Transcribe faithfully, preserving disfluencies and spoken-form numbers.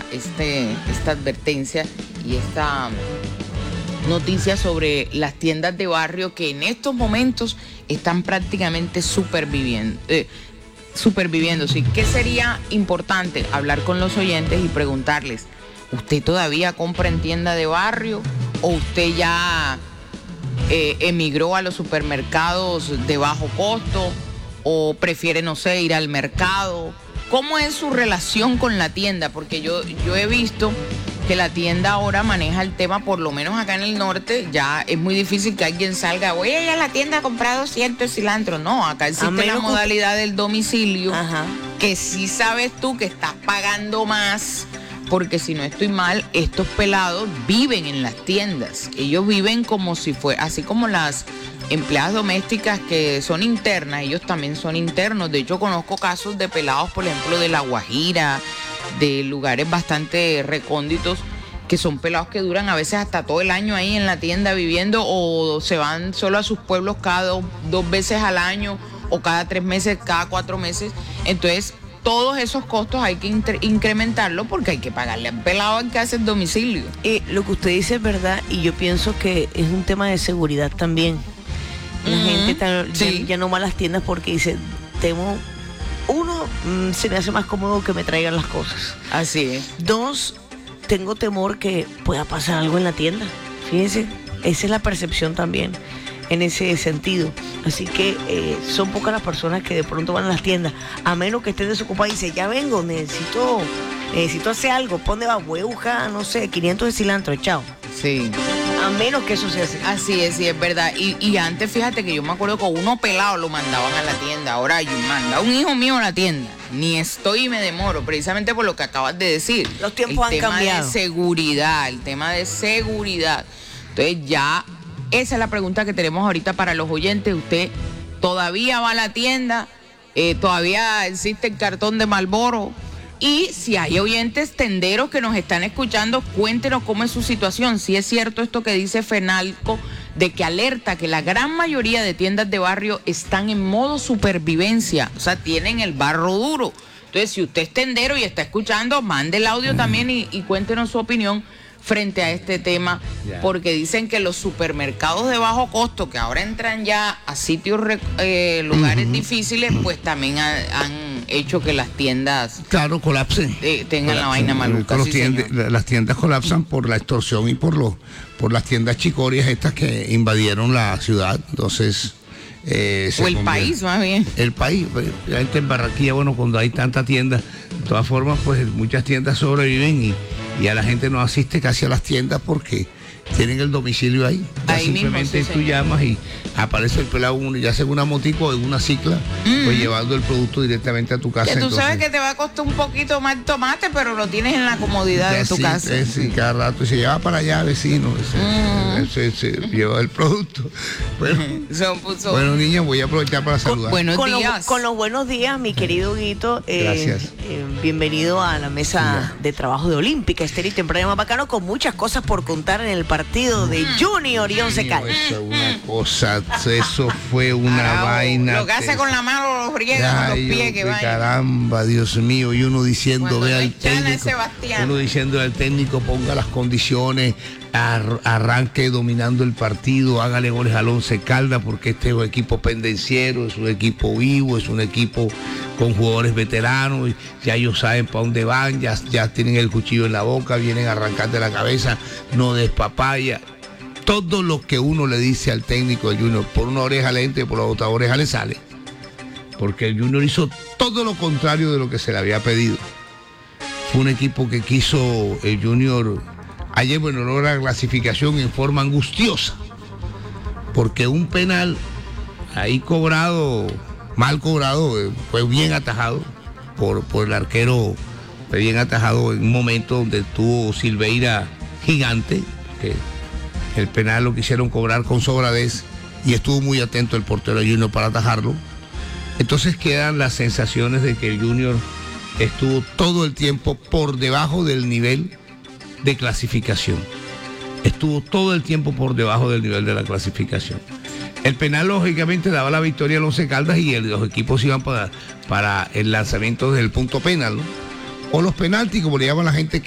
este, esta advertencia y esta noticia sobre las tiendas de barrio que en estos momentos están prácticamente superviviendo. Eh, superviviendo, sí. ¿Qué sería importante? Hablar con los oyentes y preguntarles, ¿usted todavía compra en tienda de barrio o usted ya eh, emigró a los supermercados de bajo costo o prefiere, no sé, ir al mercado? ¿Cómo es su relación con la tienda? Porque yo, yo he visto que la tienda ahora maneja el tema, por lo menos acá en el norte, ya es muy difícil que alguien salga, voy a ir a la tienda a comprar doscientos de cilantro. No, acá existe la modalidad del domicilio, ajá, que sí sabes tú que estás pagando más, porque si no estoy mal, estos pelados viven en las tiendas. Ellos viven como si fuera, así como las empleadas domésticas que son internas, ellos también son internos. De hecho, conozco casos de pelados, por ejemplo, de La Guajira, de lugares bastante recónditos, que son pelados que duran a veces hasta todo el año ahí en la tienda viviendo, o se van solo a sus pueblos cada dos, dos veces al año, o cada tres meses, cada cuatro meses. Entonces, todos esos costos hay que intre- incrementarlo porque hay que pagarle al pelado al que hace el domicilio. Eh, lo que usted dice es verdad, y yo pienso que es un tema de seguridad también. La uh-huh. gente ta- sí. ya, ya no va a las tiendas porque dice, temo, uno, mmm, se me hace más cómodo que me traigan las cosas. Así es. Dos, tengo temor que pueda pasar algo en la tienda. Fíjense, esa es la percepción también en ese sentido. Así que eh, son pocas las personas que de pronto van a las tiendas, a menos que estén desocupadas y dicen, ya vengo, necesito, necesito hacer algo, ¿pónde va? Voy a buscar, no sé, quinientos de cilantro, chao. Sí. A menos que eso sea así. Así es, sí, es verdad. Y, y antes, fíjate que yo me acuerdo que uno pelado lo mandaban a la tienda. Ahora yo mando a un hijo mío a la tienda. Ni estoy y me demoro, precisamente por lo que acabas de decir. Los tiempos han cambiado. El tema de seguridad, el tema de seguridad. Entonces ya, esa es la pregunta que tenemos ahorita para los oyentes. ¿Usted todavía va a la tienda? Eh, ¿Todavía existe el cartón de Marlboro? Y si hay oyentes tenderos que nos están escuchando, cuéntenos cómo es su situación. Si es cierto esto que dice Fenalco, de que alerta que la gran mayoría de tiendas de barrio están en modo supervivencia, o sea, tienen el barro duro. Entonces, si usted es tendero y está escuchando, mande el audio también y, y cuéntenos su opinión frente a este tema, yeah. porque dicen que los supermercados de bajo costo, que ahora entran ya a sitios, eh, lugares uh-huh. difíciles, pues también ha, han hecho que las tiendas claro colapsen, eh, tengan colapsen. La vaina maluca. Los sí, tiendas, las tiendas colapsan por la extorsión y por los por las tiendas chicorias estas que invadieron la ciudad. Entonces eh, o el convierte, país más bien el país, la gente en Barranquilla, bueno, cuando hay tantas tiendas, de todas formas, pues muchas tiendas sobreviven y y a la gente no asiste casi a las tiendas porque tienen el domicilio ahí. Ya ahí simplemente mismo, sí, tú señor. llamas y aparece el pelado uno, ya sea en una motico o en una cicla, mm. pues llevando el producto directamente a tu casa. Que tú entonces, sabes que te va a costar un poquito más el tomate, pero lo tienes en la comodidad de tu sí, casa. Sí, sí, cada rato. Y se lleva para allá, vecino. Se, mm. se, se, se lleva el producto. Bueno, son, son, bueno, niña, voy a aprovechar para saludar. Buenos con días. Los, con los buenos días, mi querido Huguito. Eh, Gracias. Eh, bienvenido a la mesa sí. de trabajo de Olímpica Estéreo y temprano más bacano, con muchas cosas por contar en el partido de Junior y Once Caldas. Eso es una cosa, eso fue una Arau, vaina. Lo que hace con la mano lo riega con los pies que vaya. Caramba, Dios mío, y uno diciendo, ve al técnico, uno diciendo al técnico, ponga las condiciones, ar, arranque dominando el partido, hágale goles al Once Caldas, porque este es un equipo pendenciero, es un equipo vivo, es un equipo con jugadores veteranos, ya ellos saben para dónde van, ya, ya tienen el cuchillo en la boca, vienen a arrancar de la cabeza, no des papaya. Todo lo que uno le dice al técnico del Junior, por una oreja le entra y por la otra oreja le sale. Porque el Junior hizo todo lo contrario de lo que se le había pedido. Fue un equipo que quiso el Junior, ayer bueno, logra la clasificación en forma angustiosa. Porque un penal ahí cobrado, mal cobrado, fue bien atajado por, por el arquero, fue bien atajado en un momento donde tuvo Silveira gigante, que el penal lo quisieron cobrar con sobradez y estuvo muy atento el portero de Junior para atajarlo. Entonces quedan las sensaciones de que el Junior estuvo todo el tiempo por debajo del nivel de clasificación. Estuvo todo el tiempo por debajo del nivel de la clasificación. El penal lógicamente daba la victoria al Once Caldas y el, los equipos iban para, para el lanzamiento del punto penal, ¿no? O los penaltis, como le llaman la gente